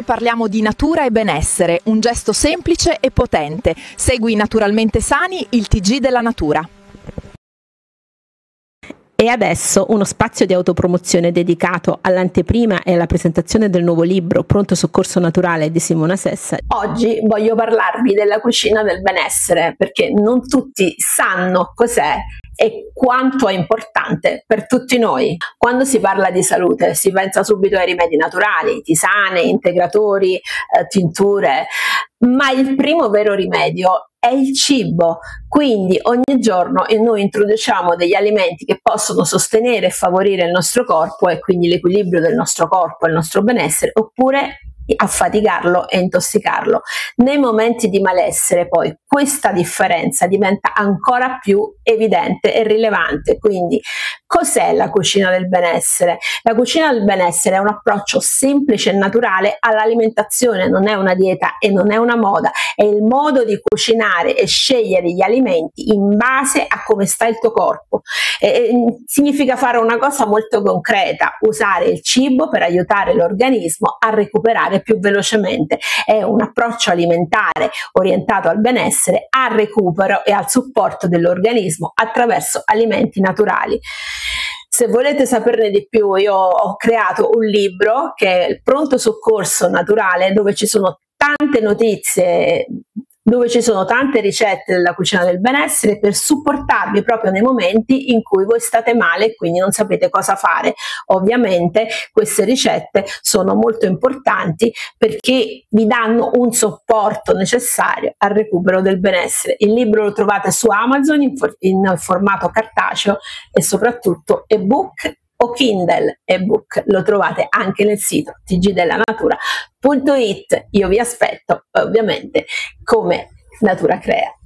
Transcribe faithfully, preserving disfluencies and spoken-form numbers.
parliamo di natura e benessere, un gesto semplice e potente. Segui Naturalmente Sani, il T G della natura. E adesso uno spazio di autopromozione dedicato all'anteprima e alla presentazione del nuovo libro Pronto Soccorso Naturale di Simona Sessa. Oggi voglio parlarvi della cucina del benessere, perché non tutti sanno cos'è e quanto è importante per tutti noi. Quando si parla di salute si pensa subito ai rimedi naturali, tisane, integratori, eh, tinture, ma il primo vero rimedio è il cibo. Quindi ogni giorno noi introduciamo degli alimenti che possono sostenere e favorire il nostro corpo e quindi l'equilibrio del nostro corpo e il nostro benessere, oppure affaticarlo e intossicarlo. Nei momenti di malessere poi questa differenza diventa ancora più evidente e rilevante. Quindi cos'è la cucina del benessere? La cucina del benessere è un approccio semplice e naturale all'alimentazione, non è una dieta e non è una moda, è il modo di cucinare e scegliere gli alimenti in base a come sta il tuo corpo. E, significa fare una cosa molto concreta, usare il cibo per aiutare l'organismo a recuperare più velocemente. È un approccio alimentare orientato al benessere, al recupero e al supporto dell'organismo attraverso alimenti naturali. Se volete saperne di più, io ho creato un libro che è il Pronto Soccorso Naturale, dove ci sono tante notizie, dove ci sono tante ricette della cucina del benessere per supportarvi proprio nei momenti in cui voi state male e quindi non sapete cosa fare. Ovviamente queste ricette sono molto importanti perché vi danno un supporto necessario al recupero del benessere. Il libro lo trovate su Amazon in, for- in formato cartaceo e soprattutto ebook o Kindle ebook, lo trovate anche nel sito t g della natura punto it. Io vi aspetto ovviamente come Natura Crea.